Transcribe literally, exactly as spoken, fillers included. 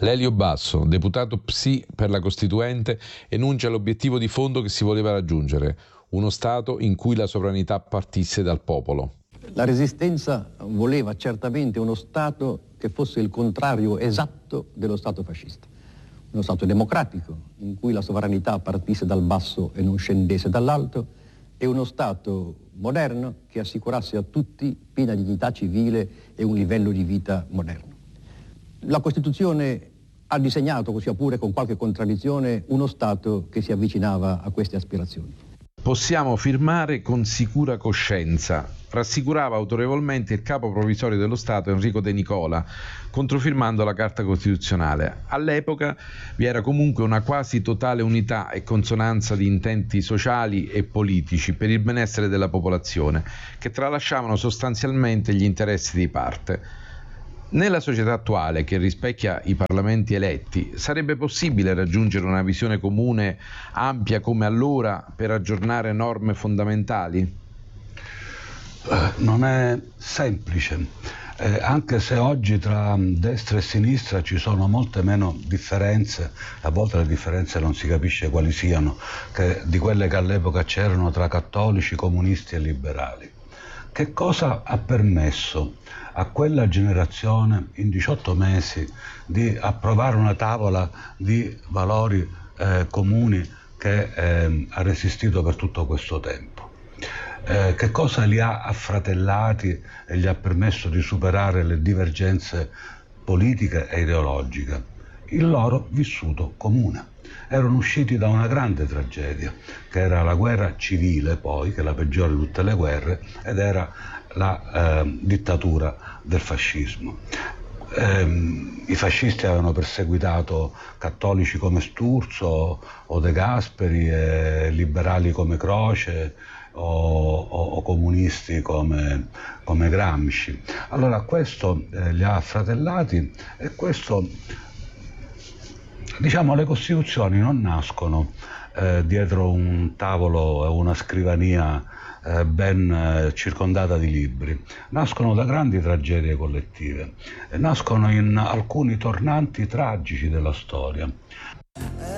Lelio Basso, deputato P S I per la Costituente, enuncia l'obiettivo di fondo che si voleva raggiungere: uno Stato in cui la sovranità partisse dal popolo. La Resistenza voleva certamente uno Stato che fosse il contrario esatto dello Stato fascista. Uno Stato democratico, in cui la sovranità partisse dal basso e non scendesse dall'alto, e uno Stato moderno che assicurasse a tutti piena dignità civile e un livello di vita moderno. La Costituzione ha disegnato, sia pure con qualche contraddizione, uno Stato che si avvicinava a queste aspirazioni. Possiamo firmare con sicura coscienza, rassicurava autorevolmente il capo provvisorio dello Stato Enrico De Nicola, controfirmando la Carta Costituzionale. All'epoca vi era comunque una quasi totale unità e consonanza di intenti sociali e politici per il benessere della popolazione, che tralasciavano sostanzialmente gli interessi di parte. Nella società attuale, che rispecchia i parlamenti eletti, sarebbe possibile raggiungere una visione comune ampia come allora per aggiornare norme fondamentali? Eh, non è semplice, eh, anche se oggi tra destra e sinistra ci sono molte meno differenze, a volte le differenze non si capisce quali siano, che di quelle che all'epoca c'erano tra cattolici, comunisti e liberali. Che cosa ha permesso a quella generazione in diciotto mesi di approvare una tavola di valori eh, comuni che eh, ha resistito per tutto questo tempo? Eh, che cosa li ha affratellati e gli ha permesso di superare le divergenze politiche e ideologiche? Il loro vissuto comune. Erano usciti da una grande tragedia, che era la guerra civile poi, che è la peggiore di tutte le guerre, ed era la eh, dittatura del fascismo. Eh, I fascisti avevano perseguitato cattolici come Sturzo o De Gasperi, e liberali come Croce o, o, o comunisti come, come Gramsci. Allora questo eh, li ha affratellati e questo, diciamo, le Costituzioni non nascono eh, dietro un tavolo e una scrivania eh, ben eh, circondata di libri, nascono da grandi tragedie collettive, e nascono in alcuni tornanti tragici della storia.